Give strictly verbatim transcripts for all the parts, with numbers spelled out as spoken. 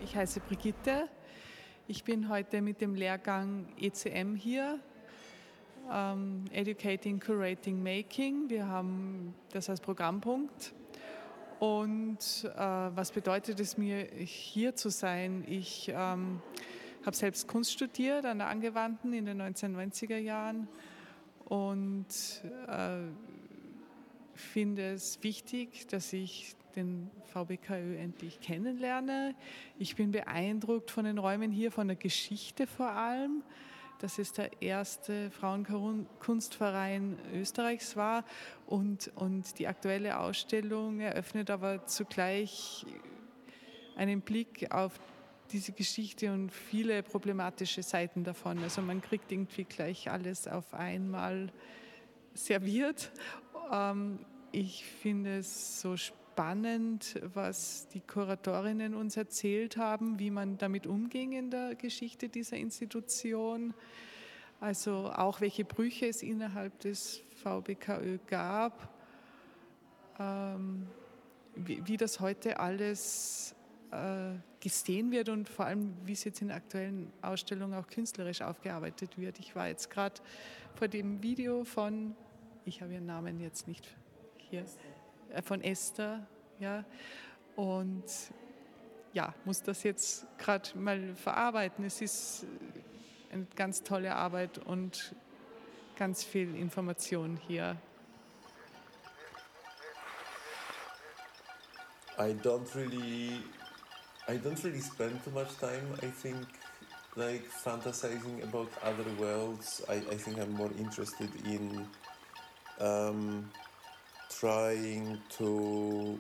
Ich heiße Brigitte. Ich bin heute mit dem Lehrgang E C M hier, ähm, Educating, Curating, Making. Wir haben das als Programmpunkt. Und äh, was bedeutet es mir, hier zu sein? Ich ähm, habe selbst Kunst studiert an der Angewandten in den neunzehnhundertneunziger Jahren und äh, finde es wichtig, dass ich den V B K Ö endlich kennenlerne. Ich bin beeindruckt von den Räumen hier, von der Geschichte vor allem, dass es der erste Frauenkunstverein Österreichs war und, und die aktuelle Ausstellung eröffnet aber zugleich einen Blick auf diese Geschichte und viele problematische Seiten davon. Also man kriegt irgendwie gleich alles auf einmal serviert. Ähm, ich finde es so spannend, was die Kuratorinnen uns erzählt haben, wie man damit umging in der Geschichte dieser Institution. Also auch welche Brüche es innerhalb des V B K Ö gab, ähm, wie, wie das heute alles äh, gesehen wird und vor allem, wie es jetzt in der aktuellen Ausstellung auch künstlerisch aufgearbeitet wird. Ich war jetzt gerade vor dem Video von, ich habe ihren Namen jetzt nicht hier, äh, von Esther, ja, und ja, muss das jetzt gerade mal verarbeiten. Es ist eine ganz tolle Arbeit und ganz viel Information hier. I don't really, I don't really spend too much time, I think, like fantasizing about other worlds. I, I think I'm more interested in um, trying to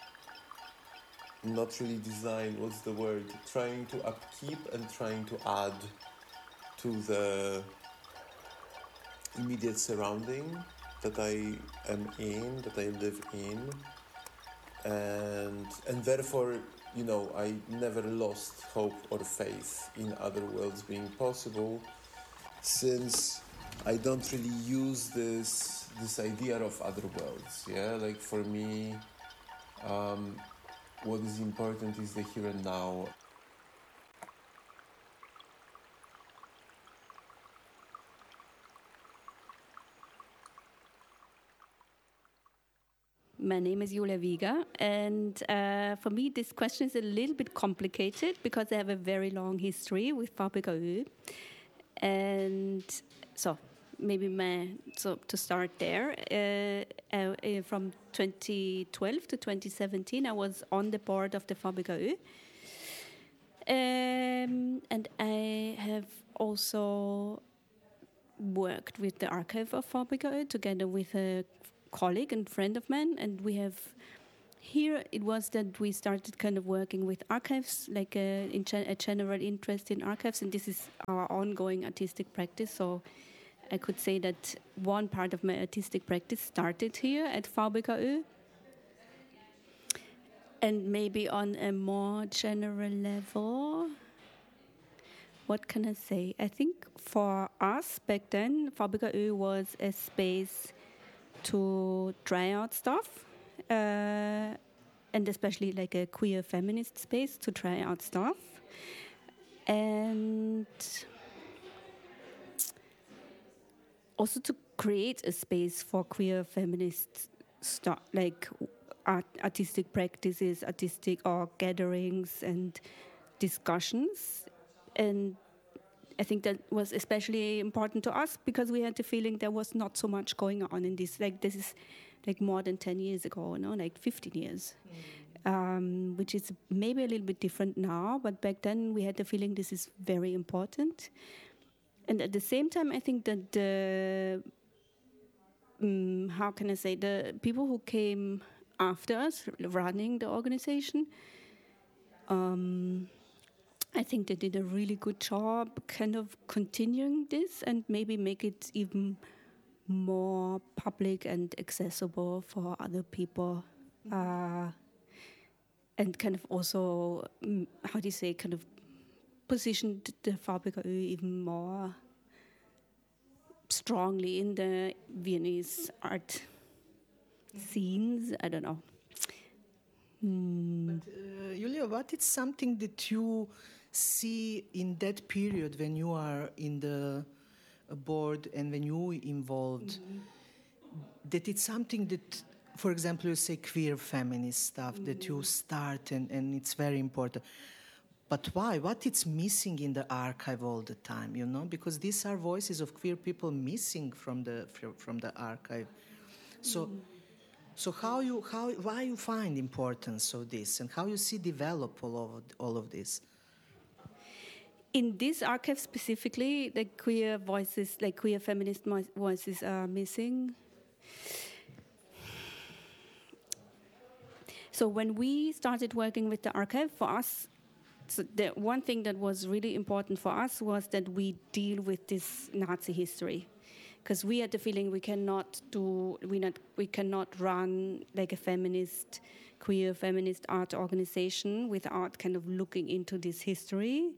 not really design, what's the word, trying to upkeep and trying to add to the immediate surrounding that I am in, that I live in. And and therefore, you know, I never lost hope or faith in other worlds being possible, since I don't really use this this idea of other worlds. Yeah, like for me, um, what is important is the here and now. My name is Julia Wieger, and uh, for me this question is a little bit complicated because I have a very long history with V B K Ö. And so maybe my, so to start there, uh, uh, from twenty twelve to twenty seventeen I was on the board of the V B K Ö. Um, and I have also worked with the archive of V B K Ö together with a colleague and friend of mine, and we have here it was that we started kind of working with archives, like a, in gen- a general interest in archives, and this is our ongoing artistic practice. So I could say that one part of my artistic practice started here at V B K Ö. And maybe on a more general level, what can I say? I think for us back then, V B K Ö was a space to try out stuff, uh, and especially like a queer feminist space to try out stuff. And also to create a space for queer feminist stuff, like art, artistic practices, artistic or gatherings and discussions. And I think that was especially important to us because we had the feeling there was not so much going on in this. Like this is like more than ten years ago, no, like fifteen years, mm. um, which is maybe a little bit different now. But back then we had the feeling this is very important. And at the same time, I think that the, um, how can I say, the people who came after us running the organization, um, I think they did a really good job kind of continuing this and maybe make it even more public and accessible for other people. Mm-hmm. Uh, and kind of also, um, how do you say, kind of positioned the V B K Ö even more strongly in the Viennese art mm-hmm. scenes. I don't know. Mm. But, uh, Julia, what is something that you see in that period when you are in the uh, board and when you involved, mm-hmm. that it's something that, for example, you say queer feminist stuff, mm-hmm. that you start and, and it's very important. But why? What it's missing in the archive all the time, you know? Because these are voices of queer people missing from the from the archive. So, mm. so how you how why you find importance of this and how you see develop all of all of this? In this archive specifically, the queer voices, like queer feminist voices, are missing. So when we started working with the archive, for us. So the one thing that was really important for us was that we deal with this Nazi history, because we had the feeling we cannot do, we not, we cannot run like a feminist, queer feminist art organization without kind of looking into this history,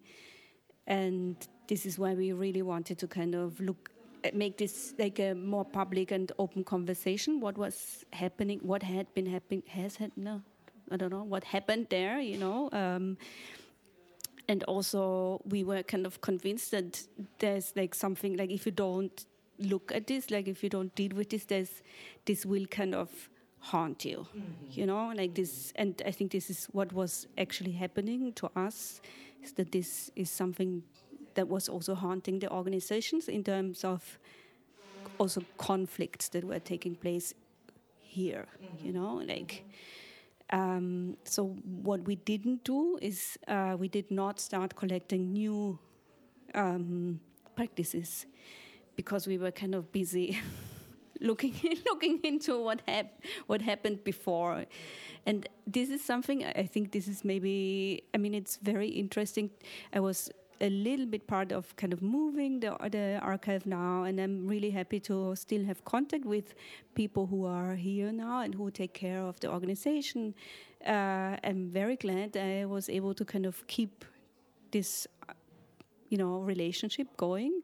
and this is why we really wanted to kind of look, make this like a more public and open conversation. What was happening? What had been happening? Has had no, I don't know what happened there. You know. Um, And also, we were kind of convinced that there's like something, like if you don't look at this, like if you don't deal with this, there's, this will kind of haunt you, mm-hmm. you know, like this. And I think this is what was actually happening to us, is that this is something that was also haunting the organizations in terms of also conflicts that were taking place here, mm-hmm. you know, like... Um, so what we didn't do is uh, we did not start collecting new um, practices because we were kind of busy looking looking into what hap- what happened before. And this is something, I think this is maybe, I mean, it's very interesting. I was a little bit part of kind of moving the, the archive now, and I'm really happy to still have contact with people who are here now and who take care of the organization. Uh, I'm very glad I was able to kind of keep this, you know, relationship going.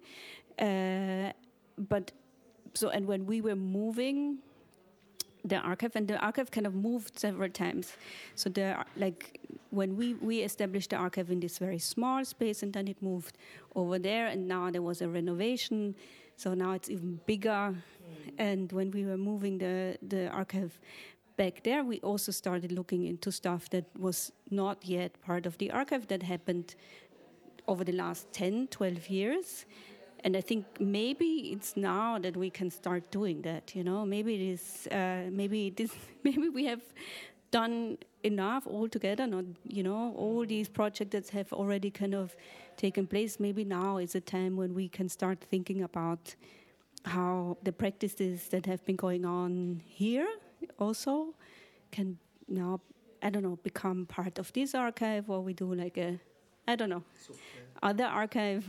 Uh, but so, and when we were moving the archive, and the archive kind of moved several times. So there, like when we, we established the archive in this very small space, and then it moved over there, and now there was a renovation, so now it's even bigger. Mm. And when we were moving the, the archive back there, we also started looking into stuff that was not yet part of the archive that happened over the last ten, twelve years. And I think maybe it's now that we can start doing that. You know, maybe it is. Uh, maybe it is. Maybe we have done enough altogether. Not, you know, all these projects that have already kind of taken place. Maybe now is a time when we can start thinking about how the practices that have been going on here also can now, I don't know, become part of this archive, or we do like a, I don't know, Super. other archive.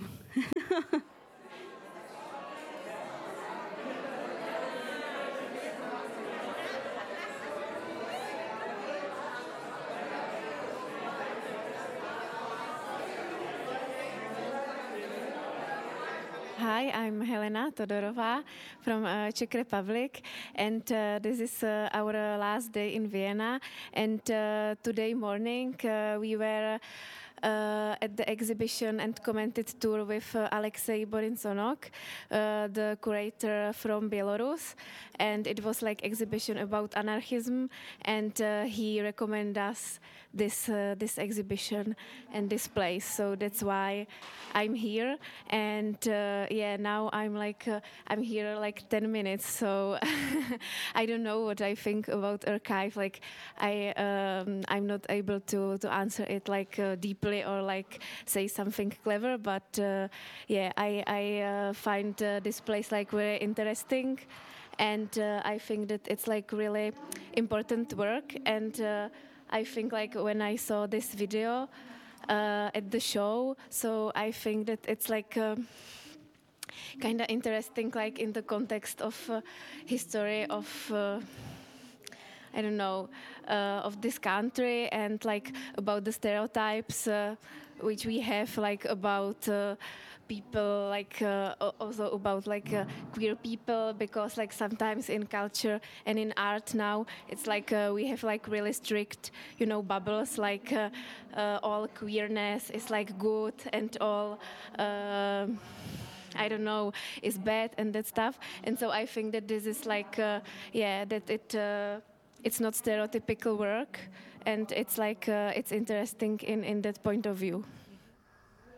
Hi, I'm Helena Todorová from uh, Czech Republic, and uh, this is uh, our uh, last day in Vienna. And uh, today morning uh, we were uh, at the exhibition and commented tour with uh, Alexei Borinsonok, uh, the curator from Belarus, and it was like exhibition about anarchism, and uh, he recommended us this uh, this exhibition and this place, so that's why I'm here. And uh, yeah, now I'm like uh, I'm here like ten minutes, so I don't know what I think about archive. Like I um, I'm not able to to answer it like uh, deeply or like say something clever, but uh, yeah, I I uh, find uh, this place like very interesting, and uh, I think that it's like really important work. And uh, I think like when I saw this video uh, at the show, so I think that it's like uh, kind of interesting, like in the context of uh, history of uh, I don't know, uh, of this country, and like about the stereotypes uh, which we have, like about uh, people, like uh, also about like uh, queer people, because like sometimes in culture and in art now it's like uh, we have like really strict, you know, bubbles, like uh, uh, all queerness is like good and all uh, I don't know, is bad and that stuff. And so I think that this is like uh, yeah, that it uh, it's not stereotypical work, and it's like uh, it's interesting in in that point of view.